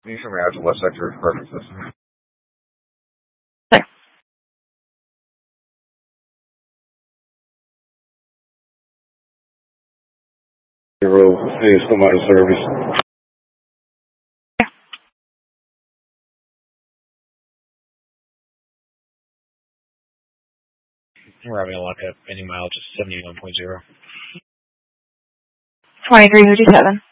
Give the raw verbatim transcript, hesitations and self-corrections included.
You should have the left sector perfect system. Thanks. Zero, hey, still my service. We're having a lock up ending mileage seventy-one point zero. twenty-three fifty-seven.